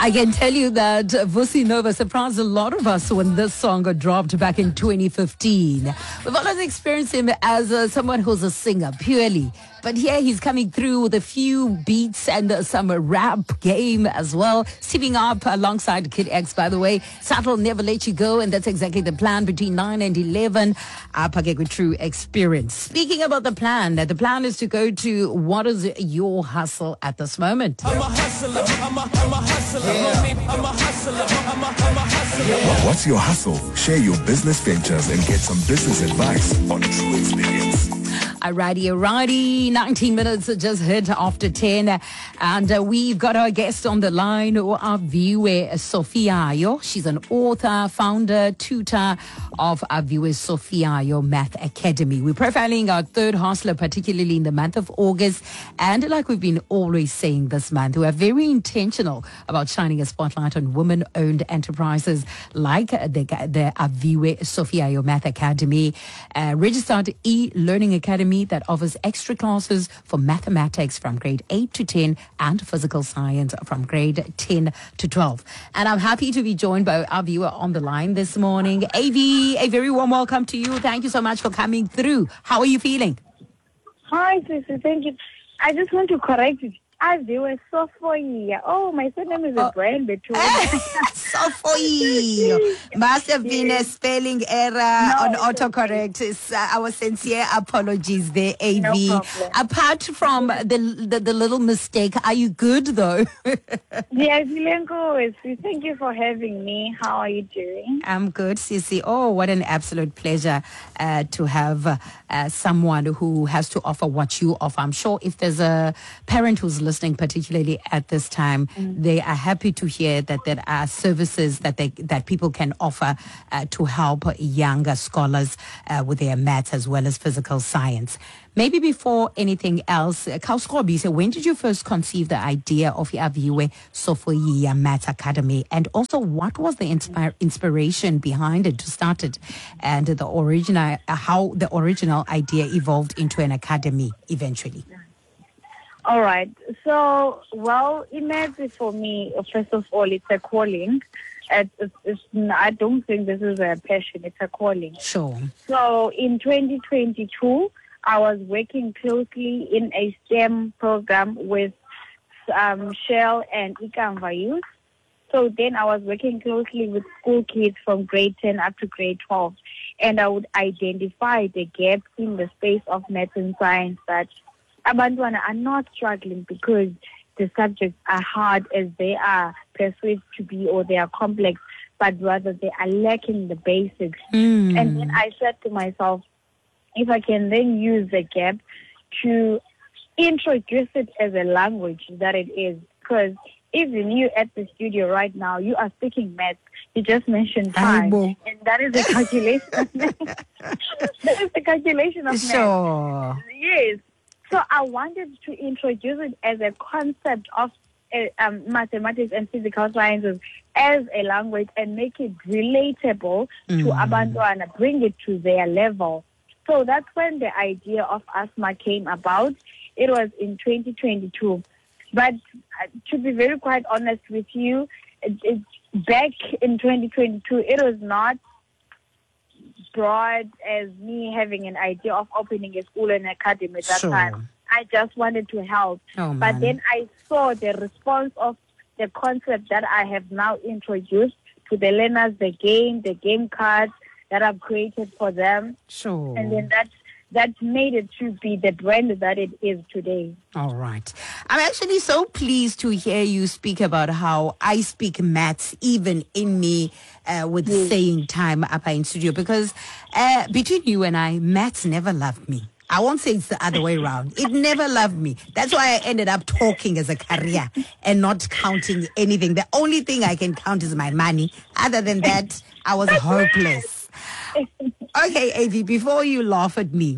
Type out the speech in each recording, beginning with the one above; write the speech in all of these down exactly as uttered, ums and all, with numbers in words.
I can tell you that Vusi Nova surprised a lot of us when this song got dropped back in twenty fifteen. We've always experienced him as uh, someone who's a singer, purely. But here he's coming through with a few beats and uh, some uh, rap game as well. Stepping up alongside Kid X, by the way. Subtle, Never Let You Go, and that's exactly the plan between nine and eleven. Apagekwe True Experience. Speaking about the plan, the plan is to go to what is your hustle at this moment? I'm a hustler, I'm a, I'm a hustler, yeah. I'm a hustler, I'm a, I'm a hustler. Yeah. What's your hustle? Share your business ventures and get some business advice on True Experience. Alrighty, alrighty. nineteen minutes just hit after ten. And uh, we've got our guest on the line, Aviwe Sofiayo. She's an author, founder, tutor of Aviwe Sofiayo Math Academy. We're profiling our third hustler, particularly in the month of August. And like we've been always saying this month, we are very intentional about shining a spotlight on women-owned enterprises like the, the Aviwe Sofiayo Math Academy, uh, registered e-learning academy that offers extra classes for mathematics from grade eight to ten and physical science from grade ten to twelve. And I'm happy to be joined by our viewer on the line this morning. A V, a very warm welcome to you. Thank you so much for coming through. How are you feeling? Hi, sister. Thank you. I just want to correct you. I do a Sophia. Oh, my surname is a oh. brand between. Sophia. Must have been a spelling error no, on autocorrect. It's, uh, our sincere apologies there, A V. No Apart from the, the the little mistake, are you good though? Yes, Lenko. Thank you for having me. How are you doing? I'm good, Sissy. Oh, what an absolute pleasure uh, to have uh, someone who has to offer what you offer. I'm sure if there's a parent who's listening, particularly at this time, mm. they are happy to hear that there are services that they that people can offer uh, to help younger scholars uh, with their maths as well as physical science. Maybe before anything else, Kauskobi, so when did you first conceive the idea of Aviwe Sofiayo Maths Academy, and also what was the inspire, inspiration behind it to start it, and the original uh, how the original idea evolved into an academy eventually? All right. So, well, imagine for me, first of all, it's a calling. It's, it's, it's, I don't think this is a passion. It's a calling. Sure. So, in twenty twenty-two, I was working closely in a STEM program with um, Shell and Ikamva Youth. So then I was working closely with school kids from grade ten up to grade twelve. And I would identify the gap in the space of math and science that Abantwana are not struggling because the subjects are hard as they are perceived to be, or they are complex, but rather they are lacking the basics. Mm. And then I said to myself, if I can then use the gap to introduce it as a language that it is, because even you at the studio right now, you are speaking math. You just mentioned time, and that is the calculation of math. That is the calculation of sure. math. Yes. So I wanted to introduce it as a concept of uh, um, mathematics and physical sciences as a language and make it relatable mm. to Abantwana, bring it to their level. So that's when the idea of ASMA came about. It was in twenty twenty-two. But uh, to be very quite honest with you, it, it, back in twenty twenty-two, it was not broad as me having an idea of opening a school and academy at that sure. time. I just wanted to help. Oh, but then I saw the response of the concept that I have now introduced to the learners, the game, the game cards that I've created for them. Sure. And then that that made it to be the brand that it is today. All right. I'm actually so pleased to hear you speak about how I speak maths even in me uh, with yes. saying time up in studio, because uh, between you and I, maths never loved me. I won't say it's the other way around. It never loved me. That's why I ended up talking as a career and not counting anything. The only thing I can count is my money. Other than that, I was hopeless. Okay, A V, before you laugh at me,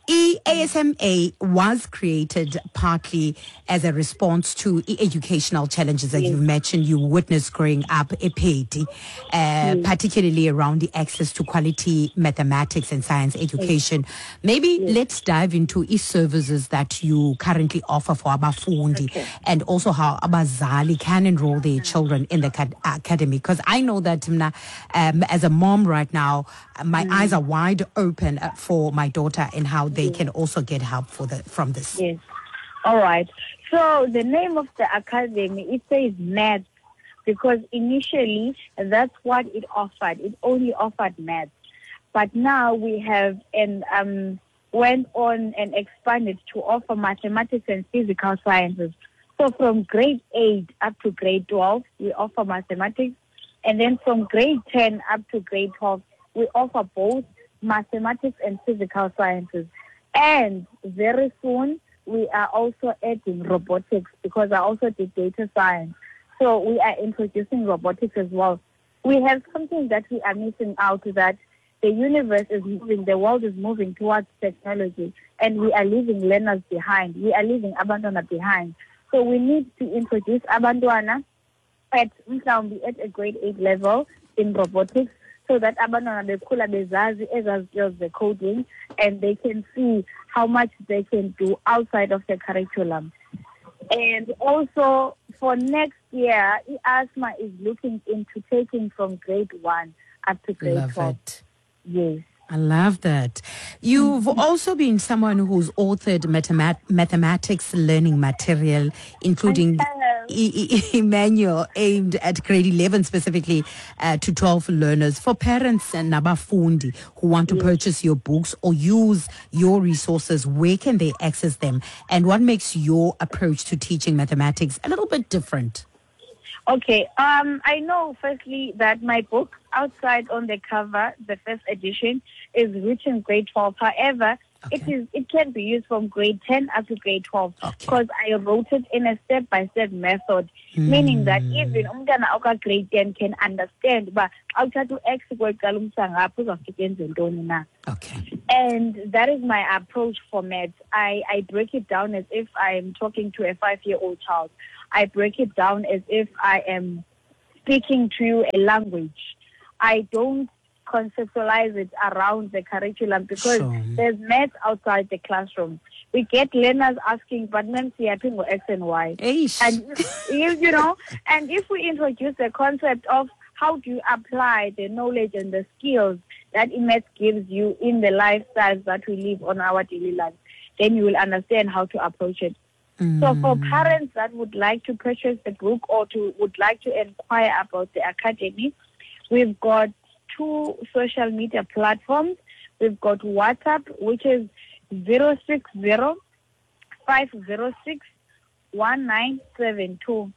E A S M A was created partly as a response to e- educational challenges that Yes. you've mentioned you witnessed growing up ePedi, uh, particularly around the access to quality mathematics and science education. Maybe let's dive into e-services that you currently offer for abafundi, Okay. and also how abazali can enroll their children in the acad- academy. Because I know that mna, um, as a mom right now, uh, my eyes are wide open uh, for my daughter and how they can also get help for the from this. Yes. All right. So the name of the academy, it says maths, because initially that's what it offered. It only offered maths. But now we have and um, went on and expanded to offer mathematics and physical sciences. So from grade eight up to grade twelve, we offer mathematics. And then from grade ten up to grade twelve, we offer both mathematics and physical sciences. And very soon, we are also adding robotics, because I also did data science. So we are introducing robotics as well. We have something that we are missing out, that the universe is moving, the world is moving towards technology, and we are leaving learners behind. We are leaving abantwana behind. So we need to introduce abantwana at, at a grade eight level in robotics, so that abantwana bekhula bezazi ezaa skills the coding, and they can see how much they can do outside of the curriculum. And also for next year, ASMA is looking into taking from grade one up to grade Love twelve. it. Yes. I love that. You've also been someone who's authored mathemat- mathematics learning material, including I have. E- E- Emmanuel, aimed at grade eleven specifically uh, to twelve learners. For parents and nabafundi who want to purchase your books or use your resources, where can they access them? And what makes your approach to teaching mathematics a little bit different? Okay, um, I know firstly that my book, outside on the cover, the first edition, is written grade twelve. However, it Okay. is it can be used from grade ten up to grade twelve, Okay. because I wrote it in a step-by-step method, meaning that even umntana oka grade ten can understand, but awuthatha u-X kweqala umhlangapha uzofika enze ntoni na. Okay. And that is my approach for maths. I, I break it down as if I am talking to a five-year-old child. I break it down as if I am speaking to you a language. I don't conceptualize it around the curriculum, because Sure. there's maths outside the classroom. We get learners asking, but ma'am, see, I think we're X and Y. Eish. And if, you know, and if we introduce the concept of how do you apply the knowledge and the skills that maths gives you in the lifestyles that we live on our daily lives, then you will understand how to approach it. So for parents that would like to purchase the book or to would like to inquire about the academy, we've got two social media platforms. We've got WhatsApp, which is zero six zero, five zero six, one nine seven two.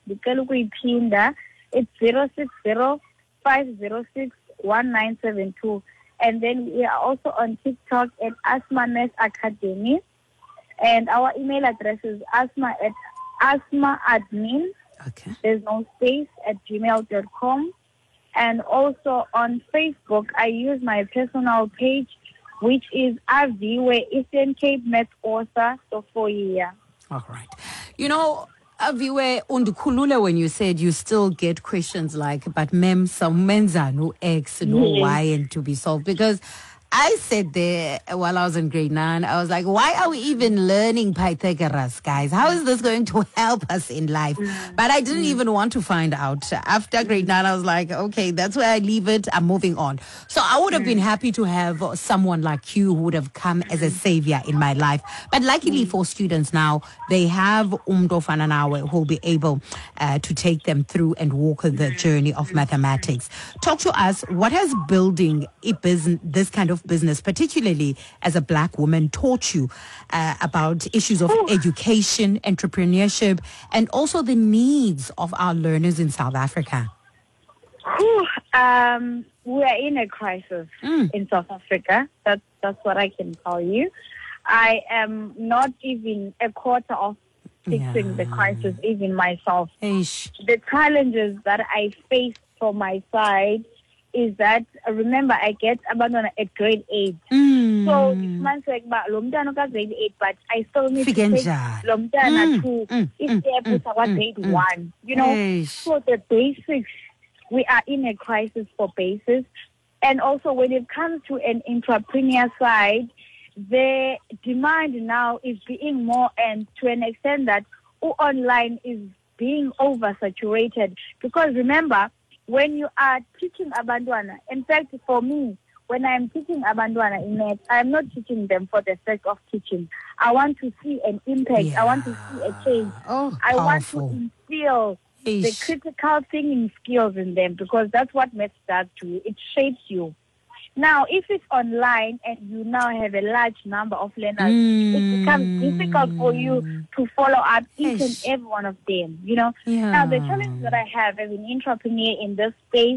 It's zero six zero, five zero six, one nine seven two. And then we are also on TikTok at Asma Math Academy. And our email address is asma at asmaadmin, Okay. there's no space, at gmail dot com. And also on Facebook, I use my personal page, which is Aviwe Eastern Cape Math Author, so for year. All right. You know, Aviwe undukhulule when you said you still get questions like, but mem, some menza no X, no Yes. Y, and to be solved. Because I said there while I was in grade nine, I was like, why are we even learning Pythagoras, guys? How is this going to help us in life? But I didn't even want to find out. After grade nine, I was like, okay, that's where I leave it. I'm moving on. So I would have been happy to have someone like you who would have come as a savior in my life. But luckily for students now, they have Umdo Fananawe who will be able uh, to take them through and walk the journey of mathematics. Talk to us, what has building a business, this kind of business, particularly as a black woman, taught you uh, about issues of education, entrepreneurship, and also the needs of our learners in South Africa? Whew, um, we are in a crisis Mm. in South Africa. That's, that's what I can tell you. I am not even a quarter of fixing the Yeah. crisis, even myself. Eish. The challenges that I face from my side is that, uh, remember, I get abandoned at grade eight. Mm. So it means like, but lomtana ka grade eight, but I still need Fike to take njani? lomtana Mm, to mm, if mm, they mm, put our mm, grade mm. one. You know, Eish. so the basics, we are in a crisis for basis. And also when it comes to an entrepreneur side, the demand now is being more, and to an extent that online is being oversaturated. Because remember, when you are teaching abantwana, in fact, for me, when I'm teaching abantwana in maths, I'm not teaching them for the sake of teaching. I want to see an impact. Yeah. I want to see a change. Oh, I want powerful. to instill the Eish. critical thinking skills in them, because that's what maths does to you. It shapes you. Now, if it's online and you now have a large number of learners, Mm. it becomes difficult for you to follow up each and Eish. every one of them, you know. Yeah. Now, the challenge that I have as an entrepreneur in this space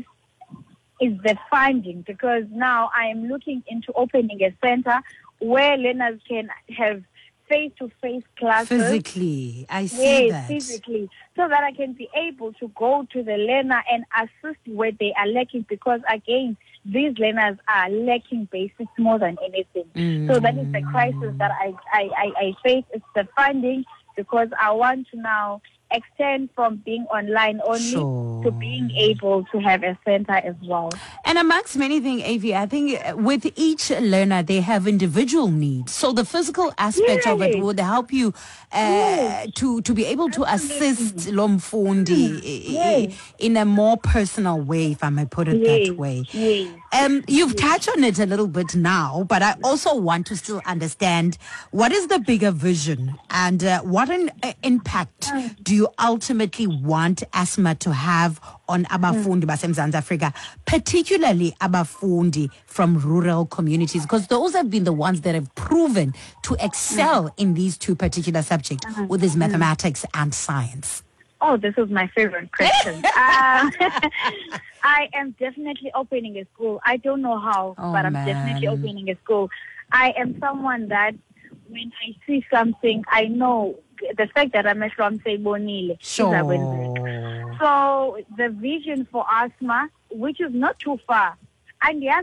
is the funding, because now I am looking into opening a center where learners can have face-to-face classes. Physically, I see Yes, that. physically, so that I can be able to go to the learner and assist where they are lacking, because again, these learners are lacking basics more than anything. So that is the crisis that I, I, I, I face. It's the funding, because I want to now extend from being online only Sure. to being able to have a center as well. And amongst many things, Avi, I think uh, with each learner, they have individual needs. So the physical aspect of it Yes. would help you uh, Yes. to, to be able to assist Lomfundi i- Yes. i- in a more personal way, if I may put it Yes. that way. Yes. Um, you've touched on it a little bit now, but I also want to still understand what is the bigger vision, and uh, what an uh, impact do you ultimately want asthma to have on abafundi baseMzansi Afrika, particularly abafundi from rural communities, because those have been the ones that have proven to excel in these two particular subjects, with this mathematics and science. Oh, this is my favorite question. uh, I am definitely opening a school. I don't know how, Oh, but I'm man. definitely opening a school. I am someone that when I see something, I know the fact that I'm from Seibonile. Sure. So the vision for asthma, which is not too far, and yes,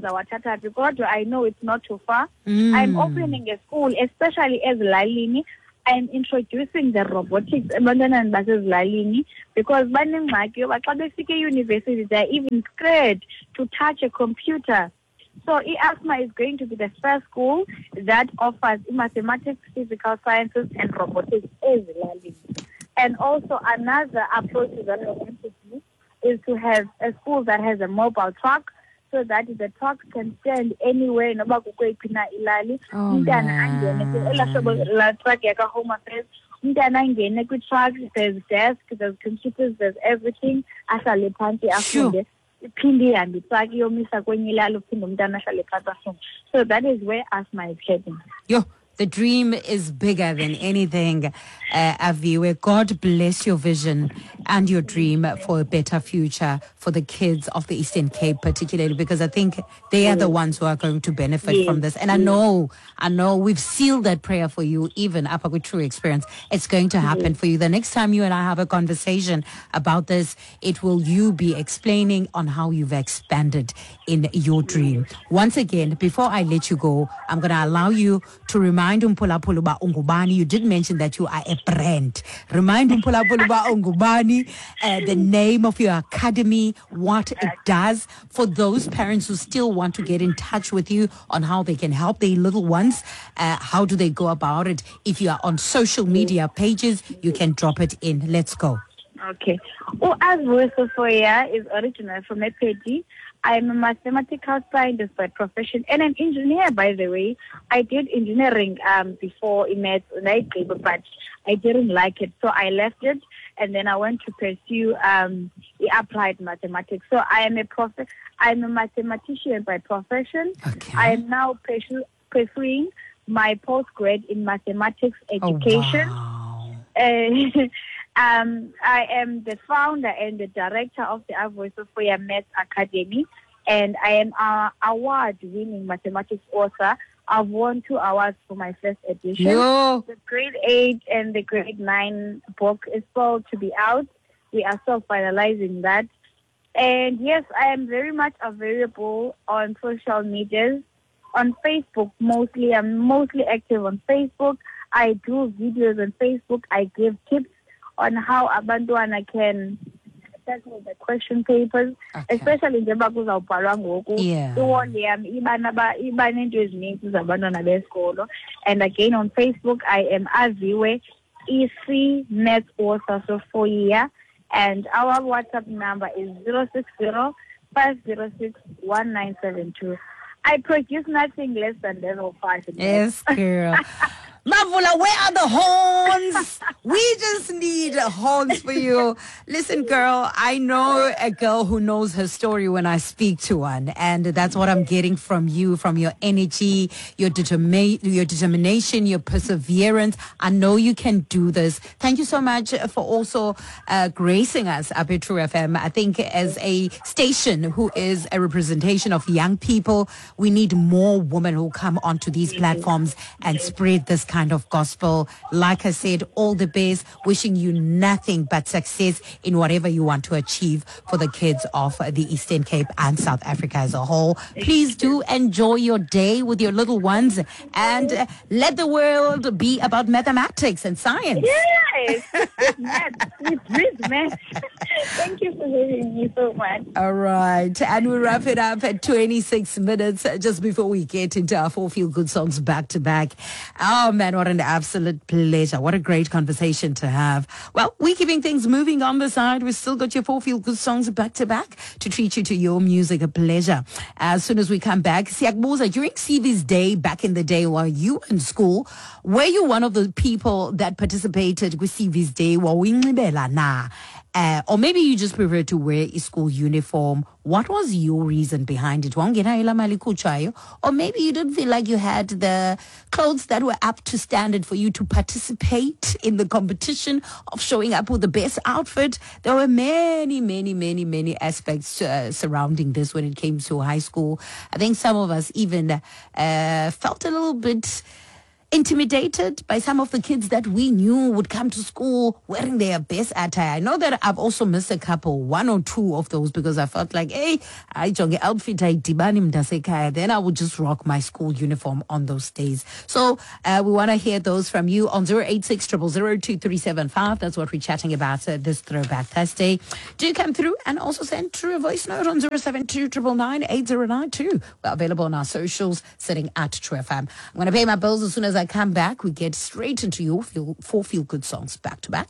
because I know it's not too far. Mm. I'm opening a school, especially as Lalini. I'm introducing the robotics abantwaneni basezilalini, because banengxaki yoba xa befika eyunivesithi they're even scared to touch a computer. So I-asthma is going to be the first school that offers mathematics, physical sciences, and robotics ezilalini. And also another approach that I want to do is to have a school that has a mobile truck, so that the truck can stand anywhere noba kukweyiphi na ilali. Oh, Umntana man. angene elaa hlobo la truck yaka-Home Affairs, umntana angene kwi-truck, there's desk, there's computers, there's everything, ahlale phantsi afunde. Iphinde ihambe itruck iyomisa kwenye ilali, uphinde umntana ahlale phantsi afunde. So that is where asthma is heading. Yo, the dream is bigger than anything, uh, Aviwe. God bless your vision and your dream for a better future for the kids of the Eastern Cape, particularly, because I think they are the ones who are going to benefit Yes, from this. And I know, I know we've sealed that prayer for you, even up with True Experience. It's going to happen for you. The next time you and I have a conversation about this, it will you be explaining on how you've expanded in your dream. Once again, before I let you go, I'm going to allow you to remind Umpulapulu ba Ungubani. You did mention that you are a brand. Remind Umpulapulu ba Ungubani, uh, the name of your academy, what it does for those parents who still want to get in touch with you on how they can help their little ones. Uh, how do they go about it? If you are on social media pages, you can drop it in. Let's go. Okay. Oh, as Sofoya is original from Epedi. I'm a mathematical scientist by profession and an engineer, by the way. I did engineering um, before in maths, but I didn't like it, so I left it, and then I went to pursue um, the applied mathematics. So I am a prof- I'm a mathematician by profession. Okay. I am now pursu- pursuing my postgrad in mathematics education. Oh, wow. Uh, um, I am the founder and the director of the Avoy Sofoya Maths Academy, and I am an award-winning mathematics author. I've won two awards for my first edition. Yo. The grade eight and the grade nine book is still to be out. We are still finalizing that. And yes, I am very much available on social medias. On Facebook, mostly. I'm mostly active on Facebook. I do videos on Facebook. I give tips on how abantwana can settle the question papers, Okay. especially njengoba kuzawubhalwa ngoku. Yeah. Iwonde yami ibana ibanento ezininzi zabantwana besikolo. And again on Facebook, I am Aziwe E C Net Author, so for year. And our WhatsApp number is zero six zero, five zero six, one nine seven two. I produce nothing less than level five. Yes, girl. Mavula, where are the horns? We just need horns for you. Listen, girl, I know a girl who knows her story when I speak to one. And that's what I'm getting from you, from your energy, your, determi- your determination, your perseverance. I know you can do this. Thank you so much for also uh, gracing us up at True F M. I think as a station who is a representation of young people, we need more women who come onto these platforms and spread this kind of gospel. Like I said, all the best. Wishing you nothing but success in whatever you want to achieve for the kids of the Eastern Cape and South Africa as a whole. Please do enjoy your day with your little ones and uh, let the world be about mathematics and science. Yes, math. It is math. Thank you for having me so much. All right. And we wrap it up at twenty-six minutes uh, just before we get into our four feel good songs back to back. Oh, man, what an absolute pleasure. What a great conversation to have. Well, we're keeping things moving on the side. We've still got your four feel good songs back to back to treat you to your music. A pleasure. As soon as we come back, Siakbuza, during C V's day back in the day while you were in school, were you one of the people that participated with C V's day? Uh, or maybe you just prefer to wear a school uniform. What was your reason behind it? Or maybe you didn't feel like you had the clothes that were up to standard for you to participate in the competition of showing up with the best outfit. There were many, many, many, many aspects uh, surrounding this when it came to high school. I think some of us even uh, felt a little bit intimidated by some of the kids that we knew would come to school wearing their best attire. I know that I've also missed a couple, one or two of those, because I felt like, hey, I jonge outfit, I dibani mdasekaya. Then I would just rock my school uniform on those days. So uh, we want to hear those from you on zero eight six, zero zero zero, two three seven five. That's what we're chatting about uh, this Throwback Thursday. Do come through and also send through a voice note on zero seven two, nine nine nine, eight zero nine two. We're available on our socials, sitting at True F M. I'm going to pay my bills as soon as I come back. We get straight into your feel, four feel good songs back to back.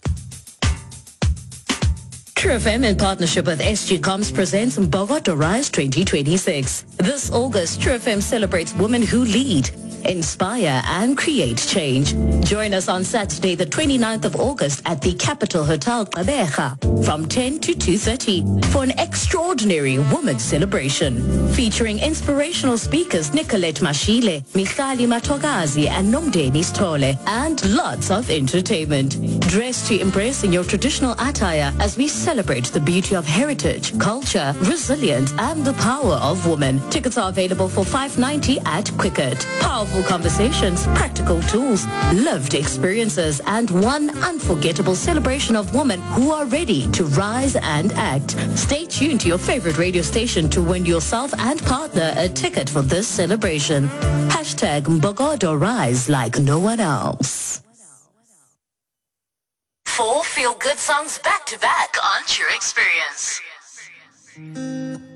True F M in partnership with S G Coms presents Bogota Rise twenty twenty-six. This August, True F M celebrates women who lead, inspire and create change. Join us on Saturday the twenty-ninth of August at the Capital Hotel Gqeberha from ten to two thirty for an extraordinary women's celebration featuring inspirational speakers Nicolette Mashile, Michali Matogazi and Nomdeni Stole, and lots of entertainment. Dress to impress in your traditional attire as we celebrate the beauty of heritage, culture, resilience and the power of women. Tickets are available for five ninety at Quicket. Powerful conversations, practical tools, lived experiences, and one unforgettable celebration of women who are ready to rise and act. Stay tuned to your favorite radio station to win yourself and partner a ticket for this celebration. Hashtag Mbogodo Rise like no one else. Four feel-good songs back to back on True Experience.